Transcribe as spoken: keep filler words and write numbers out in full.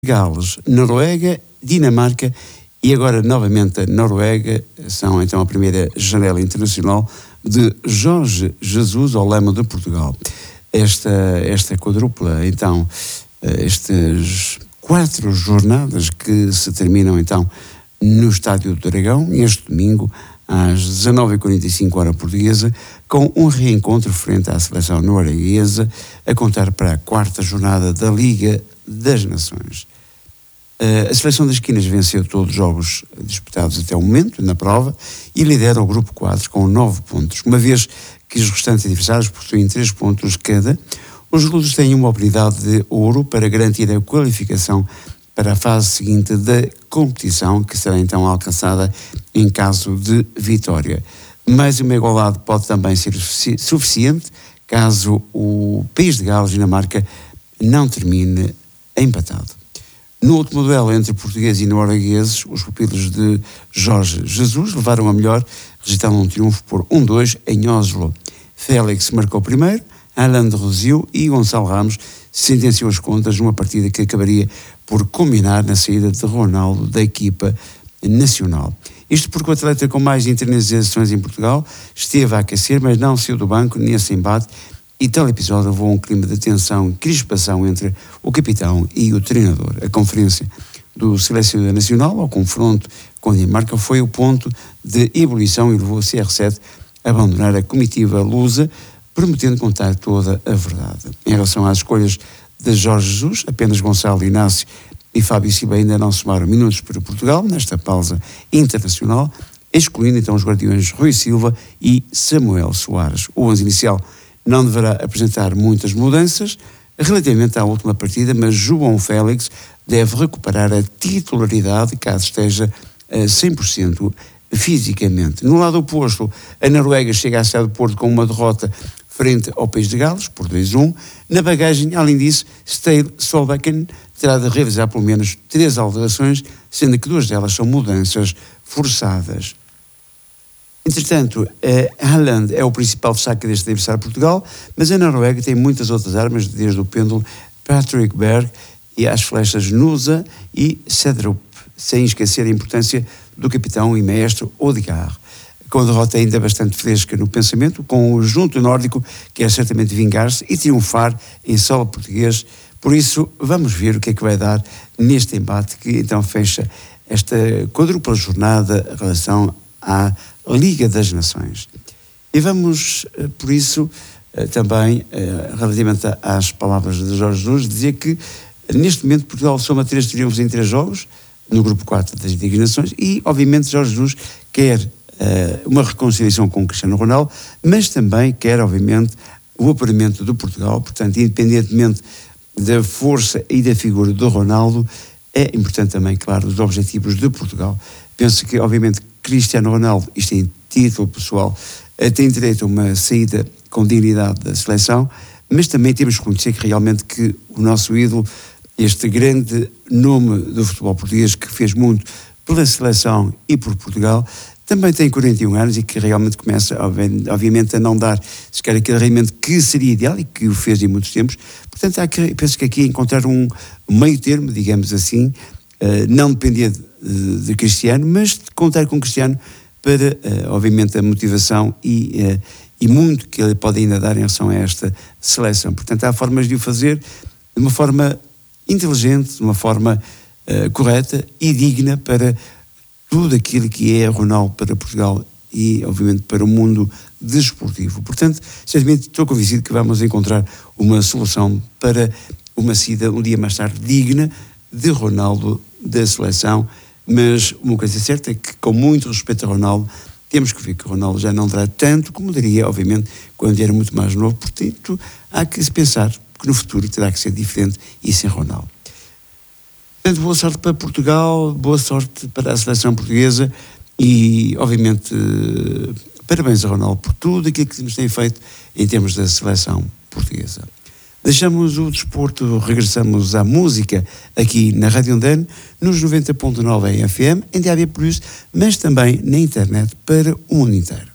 Gales, Noruega, Dinamarca e agora novamente a Noruega são então a primeira janela internacional de Jorge Jesus ao lema de Portugal. Esta, esta quadrúpula, então, estas quatro jornadas que se terminam então no Estádio do Dragão, este domingo, às dezanove e quarenta e cinco hora portuguesa, com um reencontro frente à seleção norueguesa, a contar para a quarta jornada da Liga das Nações. A seleção das Quinas venceu todos os jogos disputados até o momento na prova e lidera o grupo quatro com nove pontos. Uma vez que os restantes adversários possuem três pontos cada, os lusos têm uma oportunidade de ouro para garantir a qualificação para a fase seguinte da competição, que será então alcançada em caso de vitória. Mas uma igualdade pode também ser suficiente caso o país de Gales, Dinamarca, não termine empatado. No último duelo entre portugueses e noruegueses, os pupilos de Jorge Jesus levaram a melhor, registrando um triunfo por um a dois em Oslo. Félix marcou primeiro, Alain de Rosio e Gonçalo Ramos sentenciou as contas numa partida que acabaria por culminar na saída de Ronaldo da equipa nacional. Isto porque o atleta com mais internacionalizações em Portugal esteve a aquecer, mas não saiu do banco nesse embate, e tal episódio levou a um clima de tensão e crispação entre o capitão e o treinador. A conferência do selecionador nacional ao confronto com a Dinamarca foi o ponto de ebulição e levou o C R sete a abandonar a comitiva lusa, prometendo contar toda a verdade. Em relação às escolhas de Jorge Jesus, apenas Gonçalo Inácio e Fábio Silva ainda não somaram minutos para Portugal nesta pausa internacional, excluindo então os guardiões Rui Silva e Samuel Soares. O onze inicial não deverá apresentar muitas mudanças relativamente à última partida, mas João Félix deve recuperar a titularidade caso esteja a cem por cento fisicamente. No lado oposto, a Noruega chega à cidade do Porto com uma derrota frente ao país de Gales, por dois a um. Na bagagem, além disso, Stale Solbakken terá de realizar pelo menos três alterações, sendo que duas delas são mudanças forçadas. Entretanto, a Haaland é o principal destaque deste adversário de Portugal, mas a Noruega tem muitas outras armas, desde o pêndulo Patrick Berg e às flechas Nusa e Cedrup, sem esquecer a importância do capitão e mestre Odegaard. Com a derrota ainda bastante fresca no pensamento, com o junto nórdico quer certamente vingar-se e triunfar em solo português. Por isso, vamos ver o que é que vai dar neste embate que então fecha esta quadrupla jornada em relação à Liga das Nações. E vamos, por isso, também, relativamente às palavras de Jorge Jesus, dizer que neste momento Portugal soma três triunfos em três jogos, no grupo quatro das Ligas das Nações, e obviamente Jorge Jesus quer uh, uma reconciliação com o Cristiano Ronaldo, mas também quer, obviamente, o apuramento do Portugal. Portanto, independentemente da força e da figura do Ronaldo, é importante também, claro, os objetivos de Portugal. Penso que, obviamente, Cristiano Ronaldo, isto em título pessoal, tem direito a uma saída com dignidade da seleção, mas também temos que conhecer que realmente que o nosso ídolo, este grande nome do futebol português que fez muito pela seleção e por Portugal, também tem quarenta e um anos e que realmente começa, obviamente, a não dar sequer aquele rendimento que seria ideal e que o fez em muitos tempos. Portanto, há que, penso que aqui encontrar um meio termo, digamos assim, não dependia de de Cristiano, mas de contar com Cristiano para, uh, obviamente, a motivação e, uh, e muito que ele pode ainda dar em relação a esta seleção. Portanto, há formas de o fazer de uma forma inteligente, de uma forma uh, correta e digna para tudo aquilo que é Ronaldo para Portugal e, obviamente, para o mundo desportivo. Portanto, certamente estou convencido que vamos encontrar uma solução para uma saída um dia mais tarde digna de Ronaldo da seleção. Mas uma coisa certa é que, com muito respeito a Ronaldo, temos que ver que o Ronaldo já não dará tanto como daria, obviamente, quando era muito mais novo. Portanto, há que se pensar que no futuro terá que ser diferente e sem Ronaldo. Portanto, boa sorte para Portugal, boa sorte para a seleção portuguesa e, obviamente, parabéns a Ronaldo por tudo aquilo que nos tem feito em termos da seleção portuguesa. Deixamos o desporto, regressamos à música aqui na Rádio Andene, nos noventa ponto nove F M, em D A B plus, mas também na internet para o mundo inteiro.